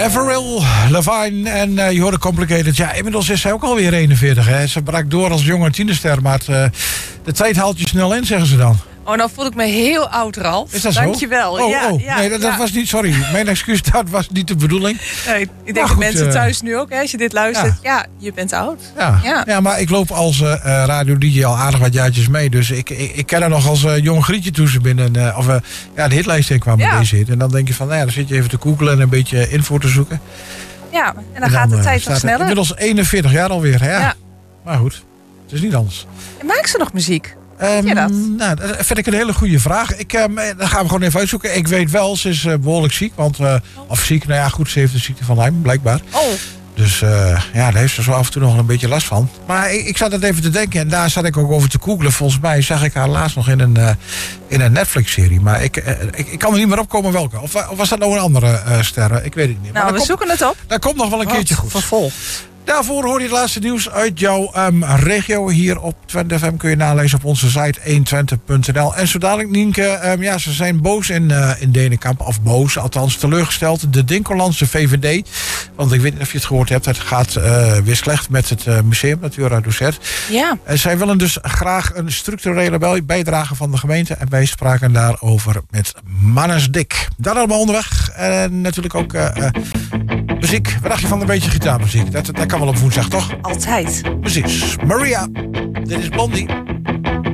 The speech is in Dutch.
Avril Lavigne en je hoorde Complicated. Ja, inmiddels is zij ook alweer 41. Hè. Ze brak door als jonge tienerster, maar de tijd haalt je snel in, zeggen ze dan. Oh, nou voel ik me heel oud, Ralf. Is dat zo? Dankjewel. Nee, dat was niet, sorry. Mijn excuus, dat was niet de bedoeling. Nee, ik denk dat mensen thuis nu ook, hè, als je dit luistert. Ja, je bent oud. Ja, maar ik loop als radio-dj al aardig wat jaartjes mee. Dus ik ken haar nog als jong Grietje toen ze binnen de hitlijst in kwam met deze hit. En dan denk je van, dan zit je even te googlen en een beetje info te zoeken. Ja, en dan gaat de tijd nog sneller. Inmiddels 41 jaar alweer, hè? Ja. Maar goed, het is niet anders. En maakt ze nog muziek? Weet je dat? Nou, dat vind ik een hele goede vraag. Dan gaan we gewoon even uitzoeken. Ik weet wel, ze is behoorlijk ziek. Of ziek, nou ja, goed, ze heeft de ziekte van Lyme, blijkbaar. Oh. Dus daar heeft ze zo af en toe nog een beetje last van. Maar ik zat het even te denken en daar zat ik ook over te googlen. Volgens mij zag ik haar laatst nog in een Netflix-serie. Maar ik kan er niet meer opkomen welke. Of was dat nou een andere ster? Ik weet het niet. Nou, we zoeken het op. Dat komt nog wel een keertje goed. Vervolg. Daarvoor hoor je het laatste nieuws uit jouw regio. Hier op Twente FM kun je nalezen op onze site 120.nl. En zo dadelijk, Nienke, ze zijn boos in Denenkamp. Of boos, althans teleurgesteld. De Dinkelandse VVD. Want ik weet niet of je het gehoord hebt. Het gaat weer slecht met het museum, Natura Docet. Ja. En zij willen dus graag een structurele bijdrage van de gemeente. En wij spraken daarover met Mannes Dik. Dat allemaal onderweg. En natuurlijk ook muziek. Wat dacht je van een beetje gitaarmuziek? Dat kan wel op woensdag, toch? Altijd. Precies. Maria, dit is Blondie.